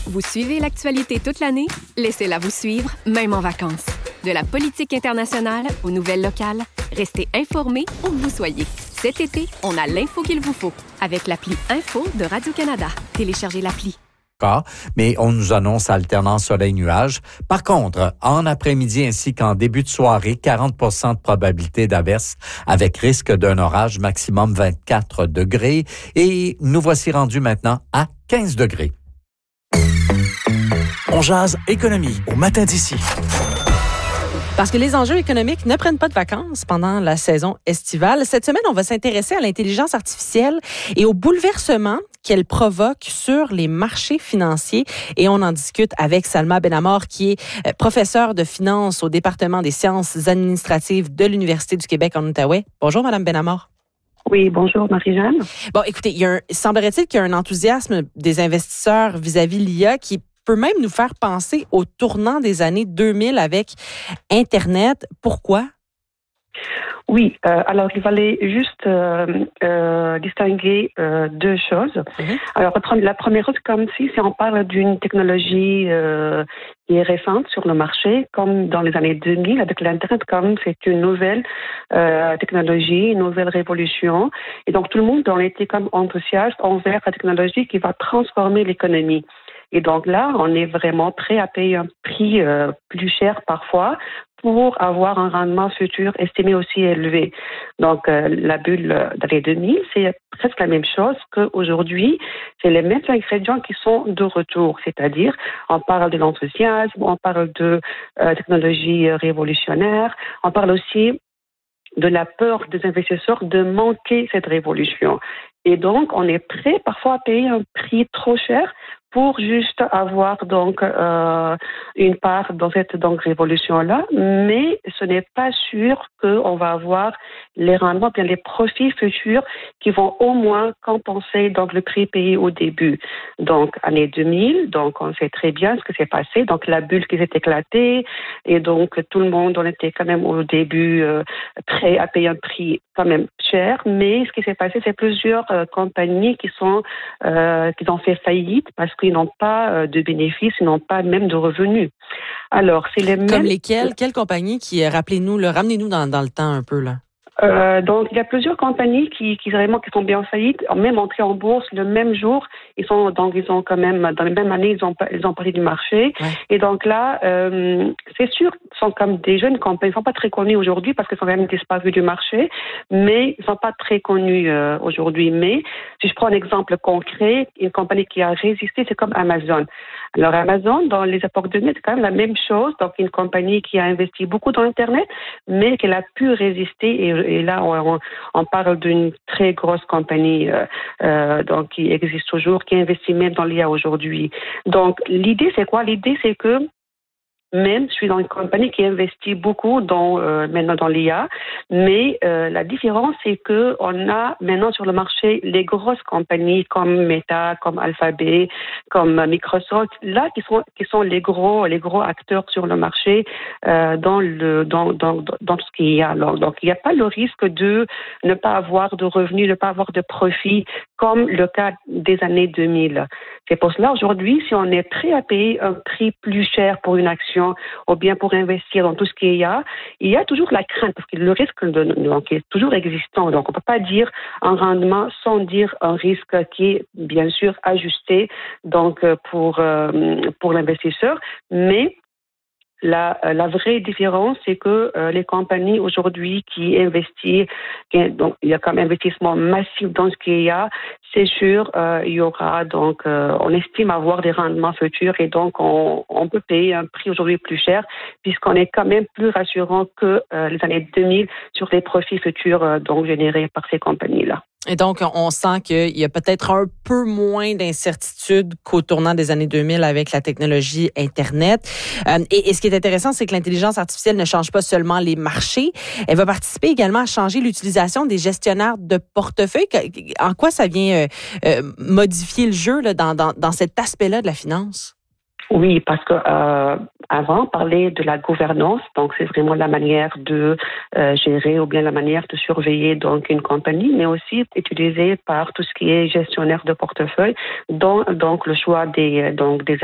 Vous suivez l'actualité toute l'année? Laissez-la vous suivre, même en vacances. De la politique internationale aux nouvelles locales, restez informés où que vous soyez. Cet été, on a l'info qu'il vous faut avec l'appli Info de Radio-Canada. Téléchargez l'appli. Mais on nous annonce alternance soleil-nuage. Par contre, en après-midi ainsi qu'en début de soirée, 40 % de probabilité d'averse avec risque d'un orage, maximum 24 degrés. Et nous voici rendus maintenant à 15 degrés. On jase économie au matin d'ici. Parce que les enjeux économiques ne prennent pas de vacances pendant la saison estivale. Cette semaine, on va s'intéresser à l'intelligence artificielle et au bouleversement qu'elle provoque sur les marchés financiers. Et on en discute avec Salma Benamor, qui est professeure de finance au département des sciences administratives de l'Université du Québec en Outaouais. Bonjour, Madame Benamor. Oui, bonjour Marie-Jeanne. Bon, écoutez, semblerait-il qu'il y a un enthousiasme des investisseurs vis-à-vis l'IA qui peut même nous faire penser au tournant des années 2000 avec Internet. Pourquoi? Oui, alors il fallait juste distinguer deux choses. Alors, la première chose, comme si on parle d'une technologie qui est récente sur le marché, comme dans les années 2000, avec l'Internet, comme c'est une nouvelle technologie, une nouvelle révolution. Et donc, tout le monde en était comme enthousiaste envers la technologie qui va transformer l'économie. Et donc là, on est vraiment prêt à payer un prix plus cher parfois pour avoir un rendement futur estimé aussi élevé. Donc, la bulle d'année 2000, c'est presque la même chose qu'aujourd'hui. C'est les mêmes ingrédients qui sont de retour. C'est-à-dire, on parle de l'enthousiasme, on parle de technologie révolutionnaire, on parle aussi de la peur des investisseurs de manquer cette révolution. Et donc, on est prêt parfois à payer un prix trop cher pour juste avoir donc une part dans cette révolution-là, mais ce n'est pas sûr qu'on va avoir les rendements, bien les profits futurs qui vont au moins compenser donc le prix payé au début. Donc année 2000, donc on sait très bien ce que s'est passé, donc la bulle qui s'est éclatée et donc tout le monde on était quand même au début prêt à payer un prix quand même cher, mais ce qui s'est passé c'est plusieurs compagnies qui ont fait faillite parce qu'ils n'ont pas de bénéfices, ils n'ont pas même de revenus. Alors, c'est les mêmes... Comme lesquelles? Quelles compagnies qui, rappelez-nous, ramenez-nous dans le temps un peu, là. Donc, il y a plusieurs compagnies qui sont bien en faillite, même entrées en bourse le même jour. Ils ont quand même, dans les mêmes années, ils ont parlé du marché. Ouais. Et donc là, c'est sûr, ce sont comme des jeunes compagnies. Ils ne sont pas très connus aujourd'hui parce qu'ils sont quand même disparus du marché, mais ils ne sont pas très connus aujourd'hui. Mais si je prends un exemple concret, une compagnie qui a résisté, c'est comme Amazon. Alors, Amazon, dans les époques 2000, c'est quand même la même chose. Donc, une compagnie qui a investi beaucoup dans Internet, mais qu'elle a pu résister et là, on parle d'une très grosse compagnie donc qui existe toujours, qui investit même dans l'IA aujourd'hui. Donc, l'idée, c'est quoi? L'idée, c'est que même, je suis dans une compagnie qui investit beaucoup maintenant dans l'IA, mais la différence, c'est que on a maintenant sur le marché les grosses compagnies comme Meta, comme Alphabet, comme Microsoft, là qui sont les gros acteurs sur le marché dans ce qu'il y a. Donc, il n'y a pas le risque de ne pas avoir de revenus, ne pas avoir de profit comme le cas des années 2000. C'est pour cela aujourd'hui, si on est prêt à payer un prix plus cher pour une action ou bien pour investir dans tout ce qu'il y a toujours la crainte parce que le risque est toujours existant. Donc, on ne peut pas dire un rendement sans dire un risque qui est bien sûr ajusté donc pour l'investisseur, mais la vraie différence, c'est que les compagnies aujourd'hui qui investissent, donc il y a comme investissement massif dans ce qu'il y a, c'est sûr, il y aura donc, on estime avoir des rendements futurs et donc on peut payer un prix aujourd'hui plus cher puisqu'on est quand même plus rassurant que les années 2000 sur les profits futurs donc générés par ces compagnies-là. Et donc, on sent qu'il y a peut-être un peu moins d'incertitude qu'au tournant des années 2000 avec la technologie Internet. Et ce qui est intéressant, c'est que l'intelligence artificielle ne change pas seulement les marchés. Elle va participer également à changer l'utilisation des gestionnaires de portefeuille. En quoi ça vient modifier le jeu là, dans cet aspect-là de la finance? Oui, parce que avant, on parlait de la gouvernance, donc c'est vraiment la manière de gérer ou bien la manière de surveiller donc une compagnie, mais aussi utilisée par tout ce qui est gestionnaire de portefeuille, dont donc le choix des